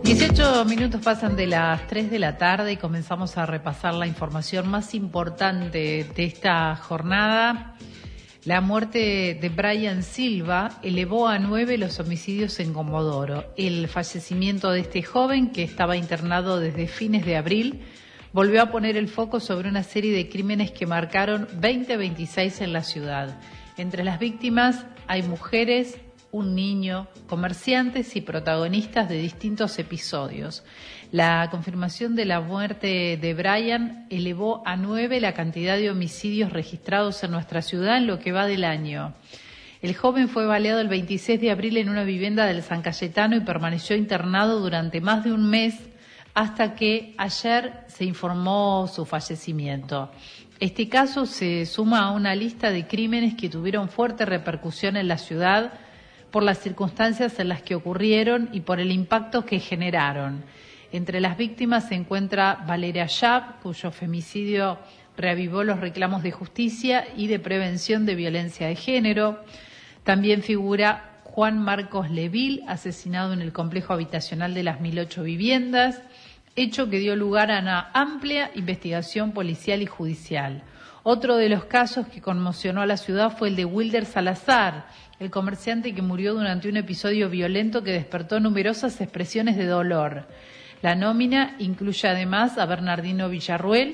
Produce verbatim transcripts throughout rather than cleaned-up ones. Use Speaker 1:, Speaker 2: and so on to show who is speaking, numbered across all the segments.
Speaker 1: dieciocho minutos pasan de las tres de la tarde y comenzamos a repasar la información más importante de esta jornada. La muerte de Brian Silva elevó a nueve los homicidios en Comodoro. El fallecimiento de este joven, que estaba internado desde fines de abril, volvió a poner el foco sobre una serie de crímenes que marcaron veinte veintiséis en la ciudad. Entre las víctimas hay mujeres, un niño, comerciantes y protagonistas de distintos episodios. La confirmación de la muerte de Brian elevó a nueve la cantidad de homicidios registrados en nuestra ciudad en lo que va del año. El joven fue baleado el veintiséis de abril en una vivienda del San Cayetano y permaneció internado durante más de un mes hasta que ayer se informó su fallecimiento. Este caso se suma a una lista de crímenes que tuvieron fuerte repercusión en la ciudad por las circunstancias en las que ocurrieron y por el impacto que generaron. Entre las víctimas se encuentra Valeria Yap, cuyo femicidio reavivó los reclamos de justicia y de prevención de violencia de género. También figura Juan Marcos Leville, asesinado en el complejo habitacional de las mil ocho viviendas, hecho que dio lugar a una amplia investigación policial y judicial. Otro de los casos que conmocionó a la ciudad fue el de Wilder Salazar, el comerciante que murió durante un episodio violento que despertó numerosas expresiones de dolor. La nómina incluye además a Bernardino Villarruel,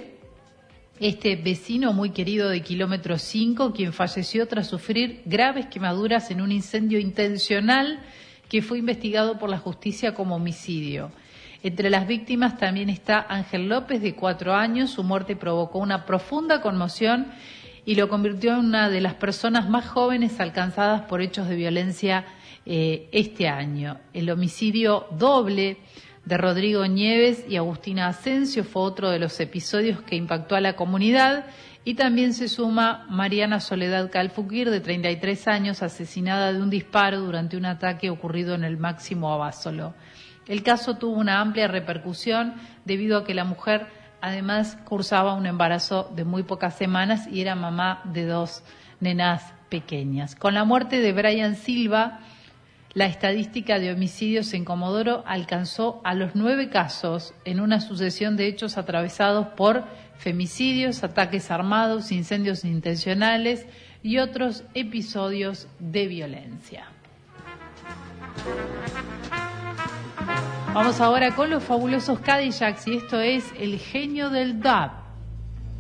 Speaker 1: este vecino muy querido de Kilómetro cinco, quien falleció tras sufrir graves quemaduras en un incendio intencional que fue investigado por la justicia como homicidio. Entre las víctimas también está Ángel López, de cuatro años. Su muerte provocó una profunda conmoción y lo convirtió en una de las personas más jóvenes alcanzadas por hechos de violencia eh, este año. El homicidio doble de Rodrigo Nieves y Agustina Asensio fue otro de los episodios que impactó a la comunidad, y también se suma Mariana Soledad Calfuquir, de treinta y tres años, asesinada de un disparo durante un ataque ocurrido en el Máximo Abasolo. El caso tuvo una amplia repercusión debido a que la mujer además cursaba un embarazo de muy pocas semanas y era mamá de dos nenas pequeñas. Con la muerte de Brian Silva, la estadística de homicidios en Comodoro alcanzó a los nueve casos en una sucesión de hechos atravesados por femicidios, ataques armados, incendios intencionales y otros episodios de violencia. Vamos ahora con los fabulosos Cadillacs y esto es El Genio del Dub.